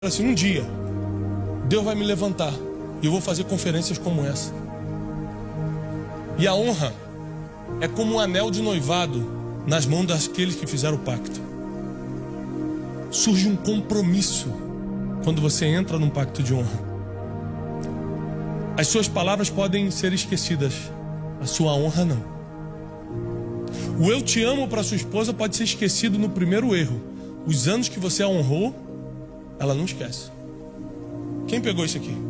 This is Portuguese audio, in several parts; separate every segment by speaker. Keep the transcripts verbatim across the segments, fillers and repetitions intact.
Speaker 1: assim, um dia Deus vai me levantar e eu vou fazer conferências como essa. E a honra é como um anel de noivado nas mãos daqueles que fizeram o pacto. Surge um compromisso quando você entra num pacto de honra. As suas palavras podem ser esquecidas, a sua honra não. O eu te amo para sua esposa pode ser esquecido no primeiro erro. Os anos que você a honrou, ela não esquece. Quem pegou isso aqui?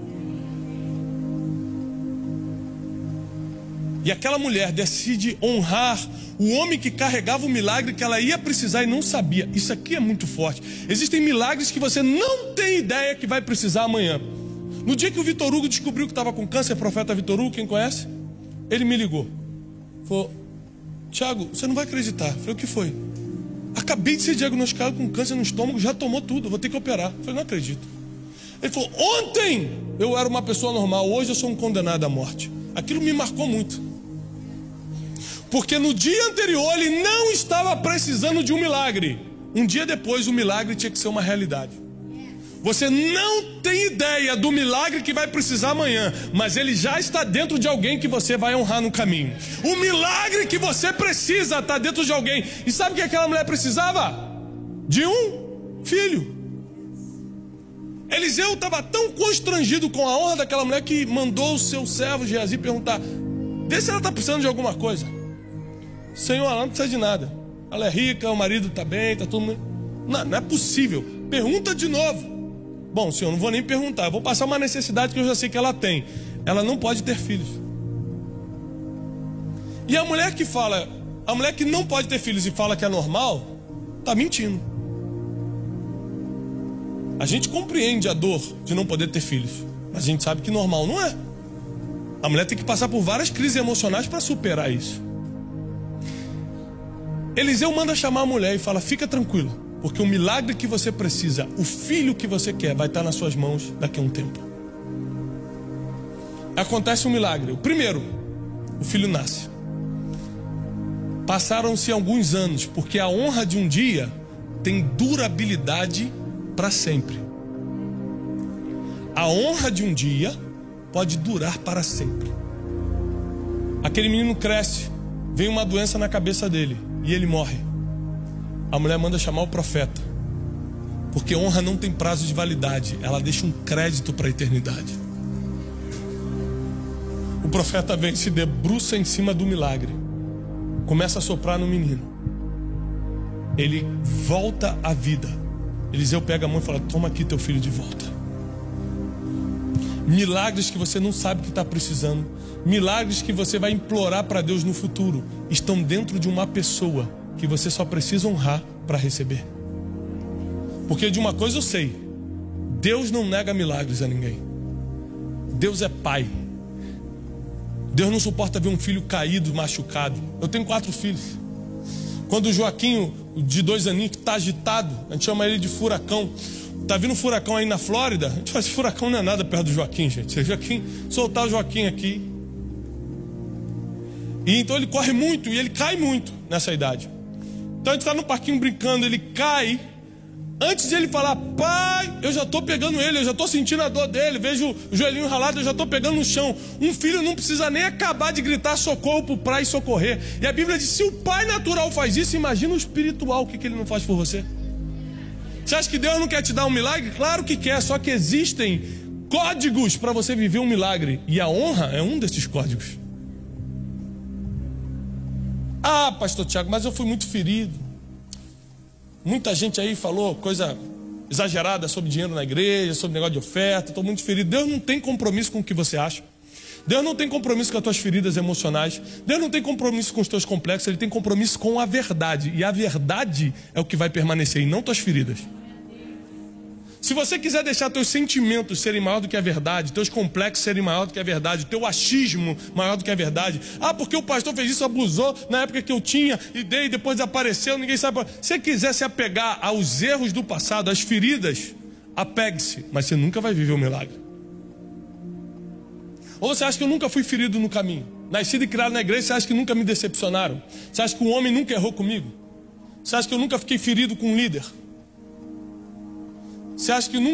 Speaker 1: E aquela mulher decide honrar o homem que carregava o milagre que ela ia precisar e não sabia. Isso aqui é muito forte. Existem milagres que você não tem ideia que vai precisar amanhã. No dia que o Vitor Hugo descobriu que estava com câncer, profeta Vitor Hugo, quem conhece? Ele me ligou. Falou: Tiago, você não vai acreditar. Eu falei: o que foi? Acabei de ser diagnosticado com câncer no estômago, já tomou tudo, vou ter que operar. Eu falei: não acredito. Ele falou: ontem eu era uma pessoa normal, hoje eu sou um condenado à morte. Aquilo me marcou muito. Porque no dia anterior ele não estava precisando de um milagre. Um dia depois o milagre tinha que ser uma realidade. Você não tem ideia do milagre que vai precisar amanhã, mas ele já está dentro de alguém que você vai honrar no caminho. O milagre que você precisa está dentro de alguém. E sabe o que aquela mulher precisava? De um filho. Eliseu estava tão constrangido com a honra daquela mulher que mandou o seu servo Geazi perguntar: vê se ela está precisando de alguma coisa. Senhor, ela não precisa de nada. Ela é rica, o marido está bem, está tudo... Não, não é possível. Pergunta de novo. Bom, senhor, não vou nem perguntar. Vou passar uma necessidade que eu já sei que ela tem. Ela não pode ter filhos. E a mulher que fala, a mulher que não pode ter filhos e fala que é normal, está mentindo. A gente compreende a dor de não poder ter filhos, mas a gente sabe que normal não é. A mulher tem que passar por várias crises emocionais para superar isso. Eliseu manda chamar a mulher e fala: fica tranquila, porque o milagre que você precisa, o filho que você quer, vai estar nas suas mãos daqui a um tempo. Acontece um milagre. O primeiro, o filho nasce. Passaram-se alguns anos, porque a honra de um dia tem durabilidade para sempre. A honra de um dia pode durar para sempre. Aquele menino cresce, vem uma doença na cabeça dele e ele morre. A mulher manda chamar o profeta, porque honra não tem prazo de validade, ela deixa um crédito para a eternidade. O profeta vem, se debruça em cima do milagre, começa a soprar no menino, ele volta à vida. Eliseu pega a mão e fala: toma aqui teu filho de volta. Milagres que você não sabe que está precisando, milagres que você vai implorar para Deus no futuro, estão dentro de uma pessoa que você só precisa honrar para receber. Porque de uma coisa eu sei: Deus não nega milagres a ninguém. Deus é pai. Deus não suporta ver um filho caído, machucado. Eu tenho quatro filhos. Quando o Joaquim, de dois aninhos, que está agitado, a gente chama ele de furacão. Tá vindo um furacão aí na Flórida, a gente faz furacão não é nada perto do Joaquim, gente. Se o Joaquim soltar o Joaquim aqui, e então ele corre muito e ele cai muito nessa idade. Então a gente está no parquinho brincando, ele cai. Antes de ele falar: pai, eu já estou pegando ele, eu já estou sentindo a dor dele, vejo o joelhinho ralado, eu já estou pegando no chão. Um filho não precisa nem acabar de gritar socorro para o pai e socorrer. E a Bíblia diz: se o pai natural faz isso, imagina o espiritual, o que, que ele não faz por você. Você acha que Deus não quer te dar um milagre? Claro que quer, só que existem códigos para você viver um milagre. E a honra é um desses códigos. Ah, pastor Tiago, mas eu fui muito ferido. Muita gente aí falou coisa exagerada sobre dinheiro na igreja, sobre negócio de oferta, estou muito ferido. Deus não tem compromisso com o que você acha. Deus não tem compromisso com as tuas feridas emocionais. Deus não tem compromisso com os teus complexos. Ele tem compromisso com a verdade. E a verdade é o que vai permanecer, e não tuas feridas. Se você quiser deixar teus sentimentos serem maior do que a verdade, teus complexos serem maior do que a verdade, teu achismo maior do que a verdade. Ah, porque o pastor fez isso, abusou na época que eu tinha, e dei, depois desapareceu, ninguém sabe. Se você quiser se apegar aos erros do passado, às feridas, apegue-se, mas você nunca vai viver o milagre. Ou você acha que eu nunca fui ferido no caminho? Nascido e criado na igreja, você acha que nunca me decepcionaram? Você acha que o homem nunca errou comigo? Você acha que eu nunca fiquei ferido com um líder? Você acha que nunca